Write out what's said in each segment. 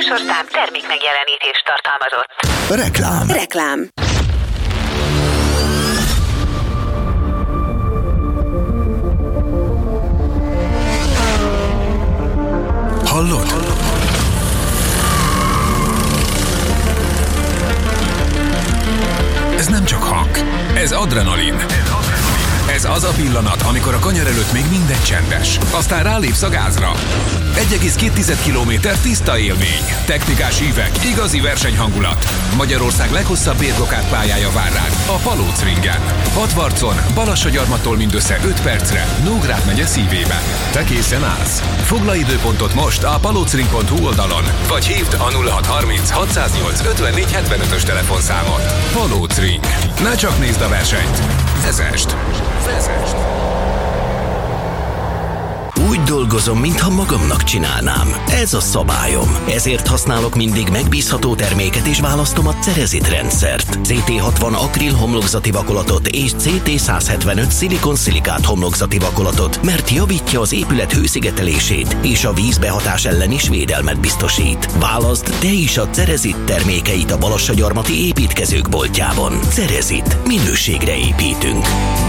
műsorszám termék megjelenítést tartalmazott. Reklám. Hallod? Ez nem csak hang, ez adrenalin. Ez az a pillanat, amikor a kanyar előtt még minden csendes. Aztán rálépsz a gázra. 1,2 kilométer tiszta élmény. Technikás ívek, igazi versenyhangulat. Magyarország leghosszabb bérgokát pályája vár rád, a Palóc-ringen. Hatvarcon, Balassagyarmattól mindössze 5 percre, Nógrád megye szívében. Te készen állsz? Foglalj időpontot most a palocring.hu oldalon, vagy hívd a 0630 608 54 75-ös telefonszámot. Palóc-ring. Ne csak nézd a versenyt, vezest! Úgy dolgozom, mintha magamnak csinálnám. Ez a szabályom. Ezért használok mindig megbízható terméket és választom a Cerezit rendszert. CT60 akril homlokzati vakolatot és CT175 szilikon-szilikát homlokzati vakolatot, mert javítja az épület hőszigetelését és a vízbehatás ellen is védelmet biztosít. Válaszd te is a Cerezit termékeit a Balassagyarmati építkezők boltjában. Cerezit. Minőségre építünk.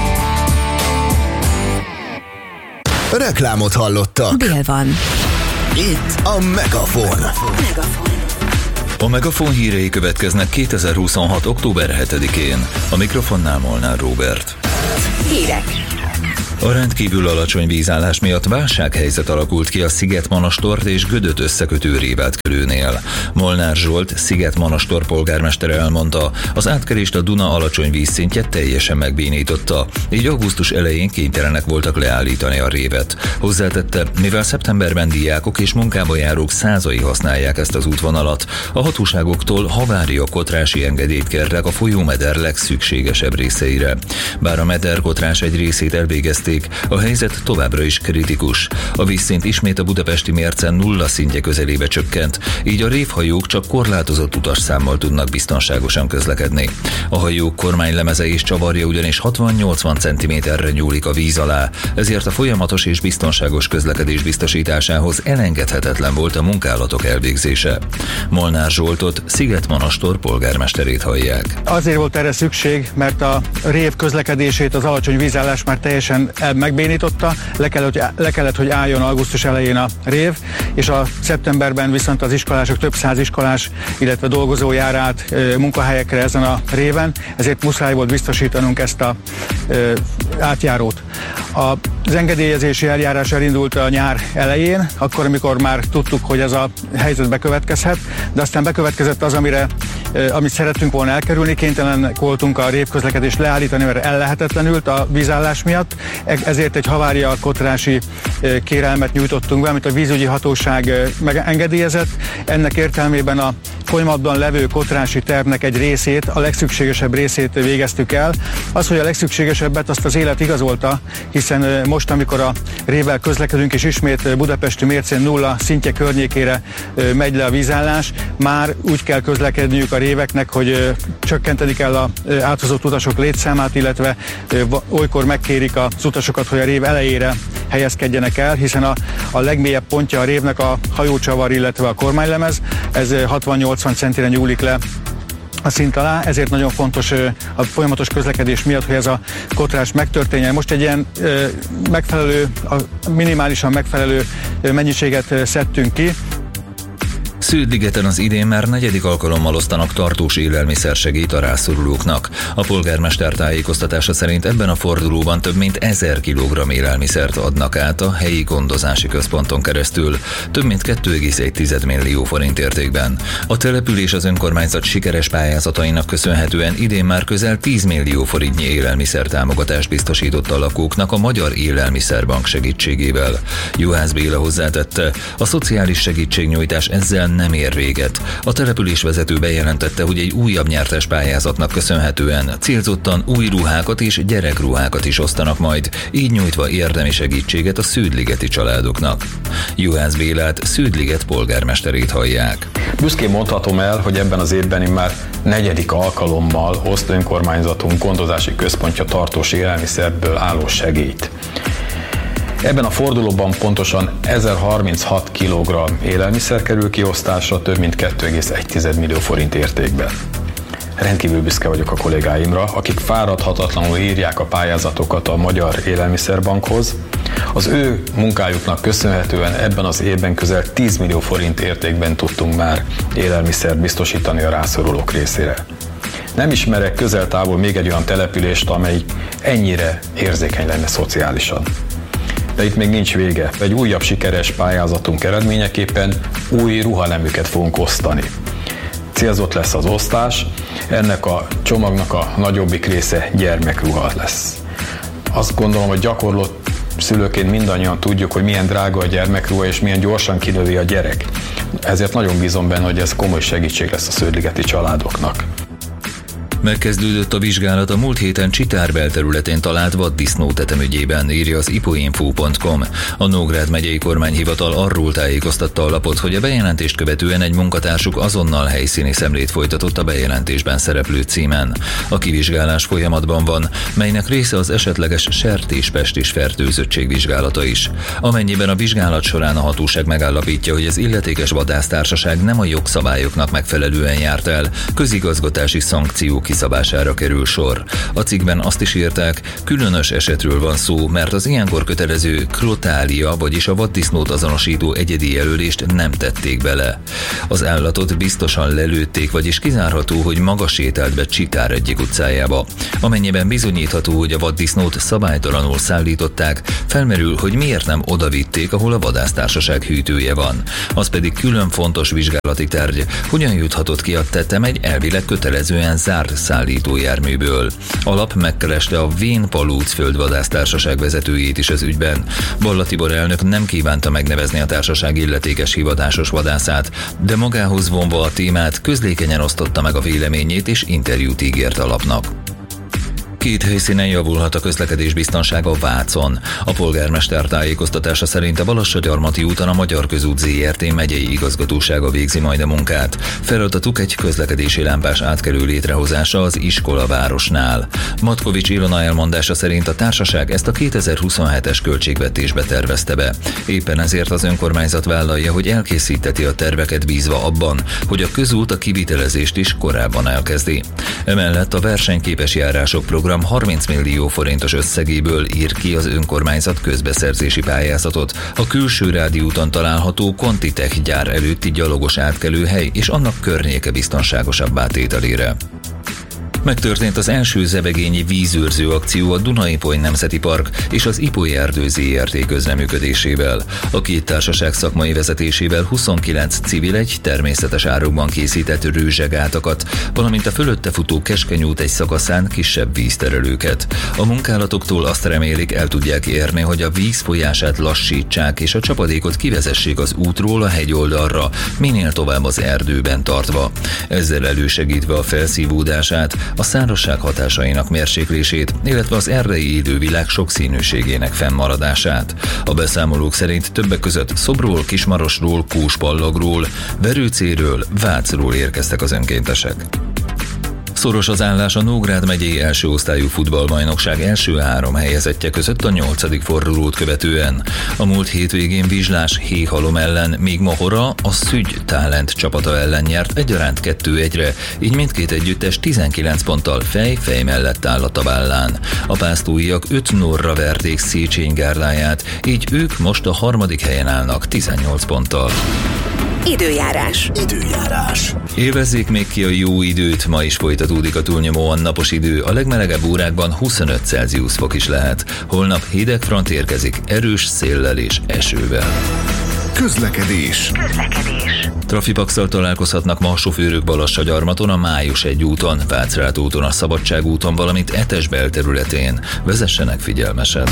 Reklámot hallottak. Dél van. Itt a Megafon. A Megafon hírei következnek 2026. október 7-én. A mikrofonnál Molnár Róbert. Hírek. A rendkívül alacsony vízállás miatt válsághelyzet alakult ki a Szigetmonastort és Gödöt összekötő Révátkelőnél. Molnár Zsolt, Szigetmonastor polgármestere elmondta, az átkelést a Duna alacsony vízszintje teljesen megbénította, így augusztus elején kénytelenek voltak leállítani a révet. Hozzátette, mivel szeptemberben diákok és munkába járók százai használják ezt az útvonalat, a hatóságoktól havária-kotrási engedélyt kértek a folyómeder legszükségesebb részeire. Bár a mederkotrás egy részét elvégezték, a helyzet továbbra is kritikus. A vízszint ismét a budapesti mércen nulla szintje közelébe csökkent, így a révhajók csak korlátozott utasszámmal tudnak biztonságosan közlekedni. A hajók kormánylemeze és csavarja ugyanis 60-80 cm-re nyúlik a víz alá, ezért a folyamatos és biztonságos közlekedés biztosításához elengedhetetlen volt a munkálatok elvégzése. Molnár Zsoltot, Szigetmonastor polgármesterét hallják. Azért volt erre szükség, mert a rév közlekedését az alacsony vízállás már teljesen megbénította, le kellett, hogy álljon augusztus elején a rév, és a szeptemberben viszont az iskolások, több száz iskolás, illetve dolgozó jár át munkahelyekre ezen a réven, ezért muszáj volt biztosítanunk ezt a átjárót. Az engedélyezési eljárás elindult a nyár elején, akkor, amikor már tudtuk, hogy ez a helyzet bekövetkezhet, de aztán bekövetkezett az, amit szerettünk volna elkerülni, kénytelenek voltunk a révközlekedést leállítani, mert ellehetetlenült a vízállás miatt, ezért egy havária-kotrási kérelmet nyújtottunk be, amit a vízügyi hatóság engedélyezett. Ennek értelmében a folyamatban levő kotrási tervnek egy részét, a legszükségesebb részét végeztük el. Az, hogy a legszükségesebbet, azt az élet igazolta, hiszen most, amikor a révvel közlekedünk, és ismét budapesti mércén nulla szintje környékére megy le a vízállás, már úgy kell közlekedniük a réveknek, hogy csökkenteni kell az áthozott utasok létszámát, illetve olykor megkérik az utasokat, hogy a rév elejére helyezkedjenek el, hiszen a legmélyebb pontja a révnek a hajócsavar, illetve a kormánylemez, ez 60-80 centire nyúlik le a szint alá, ezért nagyon fontos a folyamatos közlekedés miatt, hogy ez a kotrás megtörténjen. Most egy ilyen minimálisan megfelelő mennyiséget szedtünk ki. Szűdligeten az idén már 4. alkalommal osztanak tartós élelmiszersegélyt a rászorulóknak. A polgármester tájékoztatása szerint ebben a fordulóban több mint 1000 kg élelmiszert adnak át a helyi gondozási központon keresztül, több mint 2,1 millió forint értékben. A település az önkormányzat sikeres pályázatainak köszönhetően idén már közel 10 millió forintnyi élelmiszertámogatást biztosított a lakóknak a Magyar Élelmiszerbank segítségével. Juhász Béla hozzátette, a szociális segítségnyújtás ezzel nem ér véget. A település vezető bejelentette, hogy egy újabb nyertes pályázatnak köszönhetően célzottan új ruhákat és gyerekruhákat is osztanak majd, így nyújtva érdemi segítséget a szűdligeti családoknak. Juhász Bélát, Szűdliget polgármesterét hallják. Büszkén mondhatom el, hogy ebben az évben immár 4. alkalommal oszt önkormányzatunk gondozási központja tartós élelmiszerből álló segélyt. Ebben a fordulóban pontosan 1036 kg élelmiszer kerül kiosztásra, több mint 2,1 millió forint értékben. Rendkívül büszke vagyok a kollégáimra, akik fáradhatatlanul írják a pályázatokat a Magyar Élelmiszerbankhoz. Az ő munkájuknak köszönhetően ebben az évben közel 10 millió forint értékben tudtunk már élelmiszert biztosítani a rászorulók részére. Nem ismerek közel-távol még egy olyan települést, amely ennyire érzékeny lenne szociálisan. De itt még nincs vége. Egy újabb sikeres pályázatunk eredményeképpen új ruhaneműket fogunk osztani. Célzott lesz az osztás, ennek a csomagnak a nagyobbik része gyermekruha lesz. Azt gondolom, hogy gyakorló szülőként mindannyian tudjuk, hogy milyen drága a gyermekruha és milyen gyorsan kinövi a gyerek. Ezért nagyon bízom benne, hogy ez komoly segítség lesz a szőlőligeti családoknak. Megkezdődött a vizsgálat a múlt héten Csitár belterületén talált vaddisznótetem ügyében, írja az ipoinfo.com. A Nógrád megyei kormányhivatal arról tájékoztatta a lapot, hogy a bejelentést követően egy munkatársuk azonnal helyszíni szemlét folytatott a bejelentésben szereplő címen. A kivizsgálás folyamatban van, melynek része az esetleges sertéspest és fertőzöttség vizsgálata is. Amennyiben a vizsgálat során a hatóság megállapítja, hogy az illetékes vadásztársaság nem a jogszabályoknak megfelelően járt el, közigazgatási szankciók kiszabására kerül sor. A cikkben azt is írták, különös esetről van szó, mert az ilyenkor kötelező krotália, vagyis a vaddisznót azonosító egyedi jelölést nem tették bele. Az állatot biztosan lelőtték, vagyis kizárható, hogy maga sétált be Csitár egyik utcájába. Amennyiben bizonyítható, hogy a vaddisznót szabálytalanul szállították, felmerül, hogy miért nem odavitték, ahol a vadásztársaság hűtője van. Az pedig külön fontos vizsgálati tárgy, hogyan juthatott ki a tetem egy elvileg kötelezően zárt szállítójárműből. A lap megkereste a Vén Palóc földvadásztársaság vezetőjét is az ügyben. Balla Tibor elnök nem kívánta megnevezni a társaság illetékes hivatásos vadászát, de magához vonva a témát közlékenyen osztotta meg a véleményét és interjút ígért a lapnak. 2 helyszínen javulhat a közlekedés biztonsága Vácon. A polgármester tájékoztatása szerint a Balassagyarmati úton a Magyar Közút Zrt. Megyei igazgatósága végzi majd a munkát. Feladatuk egy közlekedési lámpás átkelő létrehozása az iskolavárosnál. Matkovics Ilona elmondása szerint a társaság ezt a 2027-es költségvetésbe tervezte be. Éppen ezért az önkormányzat vállalja, hogy elkészíteti a terveket bízva abban, hogy a közút a kivitelezést is korábban elkezdi. Emellett a versenyképes járások program 30 millió forintos összegéből ír ki az önkormányzat közbeszerzési pályázatot a Külső Rádi úton található Contitech gyár előtti gyalogos átkelőhely és annak környéke biztonságosabbá tételére. Megtörtént az első zebegényi vízőrző akció a Duna-Ipoly Nemzeti Park és az Ipoly Erdő Zrt. Közreműködésével. A két társaság szakmai vezetésével 29 civil egy természetes árokban készített rőzsegátakat, valamint a fölötte futó Keskeny út egy szakaszán kisebb vízterelőket. A munkálatoktól azt remélik, el tudják érni, hogy a víz folyását lassítsák és a csapadékot kivezessék az útról a hegyoldalra, minél tovább az erdőben tartva. Ezzel elősegítve a felszívódását, a szárazság hatásainak mérséklését, illetve az erdei élővilág sokszínűségének fennmaradását. A beszámolók szerint többek között Szobról, Kismarosról, Kóspallagról, Verőcéről, Vácról érkeztek az önkéntesek. Szoros az állás a Nógrád megyei első osztályú futballbajnokság első 3 helyezettje között a 8. fordulót követően. A múlt hétvégén Vizslás Héhalom ellen, míg Mohora a Szügy Talent csapata ellen nyert egyaránt 2-1-re, így mindkét együttes 19 ponttal fej mellett áll a tabellán. A pásztóiak 5-0-ra verték Széchenyi gárdáját, így ők most a 3. helyen állnak 18 ponttal. Időjárás. Élvezzék még ki a jó időt, ma is folytatódik a túlnyomóan napos idő, a legmelegebb órákban 25 Celsius fok is lehet. Holnap hideg front érkezik, erős széllel és esővel. Közlekedés. Trafipaxal találkozhatnak ma a sofőrök Balassagyarmaton, a Május 1 úton, Vácrát úton, a Szabadság úton, valamint Etes belterületén. Vezessenek figyelmesen.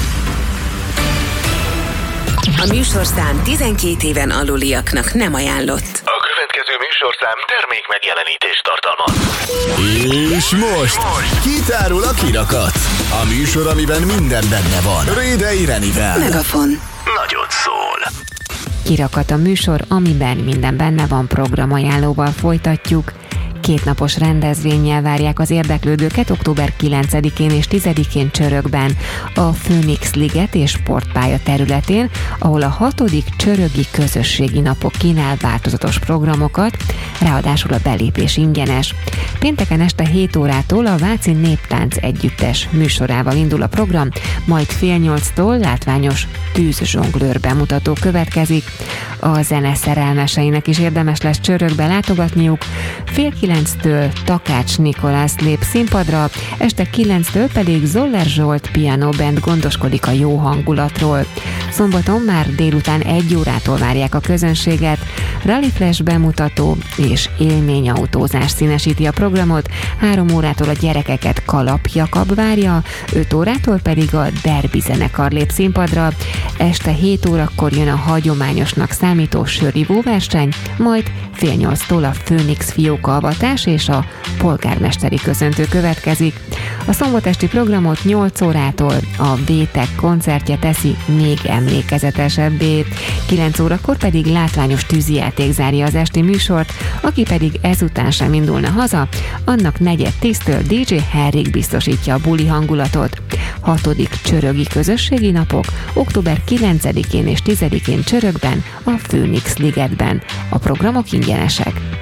A műsorszám 12 éven aluliaknak nem ajánlott. A következő műsorszám termék megjelenítést tartalmaz. És most kitárul a kirakat. A műsor, amiben minden benne van. Rédei Renivel. Megafon. Nagyon szól. Kirakat a műsor, amiben minden benne van, programajánlóval folytatjuk. 2 napos rendezvénnyel várják az érdeklődőket október 9-én és 10-én Csörökben, a Phoenix Liget és Sportpálya területén, ahol a 6. Csörögi Közösségi Napok kínál változatos programokat, ráadásul a belépés ingyenes. Pénteken este 7 órától a Váci Néptánc Együttes műsorával indul a program, majd 7:30-tól látványos tűzzsonglőr bemutató következik. A zene szerelmeseinek is érdemes lesz Csörökbe látogatniuk. 8:30-től Takács Nikolász lép színpadra, este 9-től pedig Zoller Zsolt Piano Band gondoskodik a jó hangulatról. Szombaton már délután 1 órától várják a közönséget. Rally Flash bemutató és élményautózás színesíti a programot, 3 órától a gyerekeket Kalap Jakab várja, 5 órától pedig a Derby zenekar lép színpadra. Este 7 órakor jön a hagyományosnak számító sörivó verseny, majd 7:30-tól a Phoenix fiókaavatás és a polgármesteri köszöntő következik. A szombatesti programot 8 órától a Vétek koncertje teszi még emlékezetesebbé. 9 órakor pedig látványos tűzijáték zárja az esti műsort, aki pedig ezután sem indulna haza, annak 9:10-től DJ Henrik biztosítja a buli hangulatot. 6. Csörögi Közösségi Napok október 9-én és 10-én Csörökben, a Phoenix Ligetben. A programok ingyenesek.